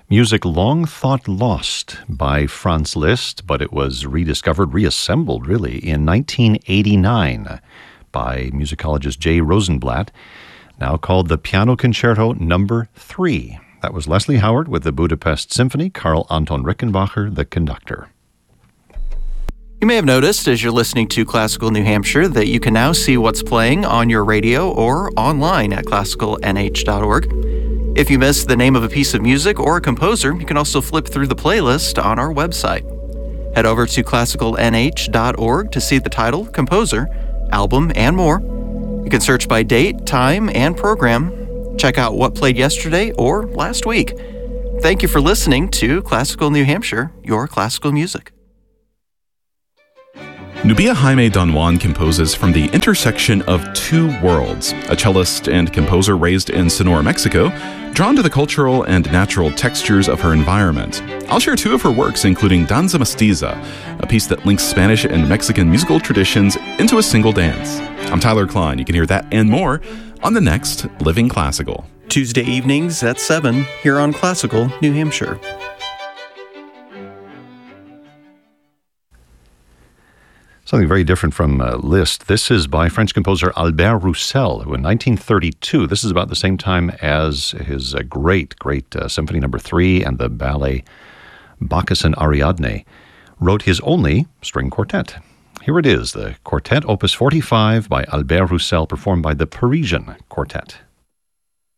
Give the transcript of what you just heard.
Music long thought lost by Franz Liszt, but it was rediscovered, reassembled really, in 1989 by musicologist Jay Rosenblatt, now called the Piano Concerto No. 3. That was Leslie Howard with the Budapest Symphony, Karl Anton Rickenbacher, the conductor. You may have noticed as you're listening to Classical New Hampshire that you can now see what's playing on your radio or online at classicalnh.org. If you missed the name of a piece of music or a composer, you can also flip through the playlist on our website. Head over to classicalnh.org to see the title, composer, album, and more. You can search by date, time, and program. Check out what played yesterday or last week. Thank you for listening to Classical New Hampshire, your classical music. Nubia Jaime Don Juan composes from the intersection of two worlds, a cellist and composer raised in Sonora, Mexico, drawn to the cultural and natural textures of her environment. I'll share two of her works, including Danza Mestiza, a piece that links Spanish and Mexican musical traditions into a single dance. I'm Tyler Klein. You can hear that and more on the next Living Classical. Tuesday evenings at 7 here on Classical New Hampshire. Something very different from Liszt. This is by French composer Albert Roussel, who in 1932, this is about the same time as his great Symphony No. 3 and the ballet Bacchus and Ariadne, wrote his only string quartet. Here it is, the Quartet Opus 45 by Albert Roussel, performed by the Parisian Quartet.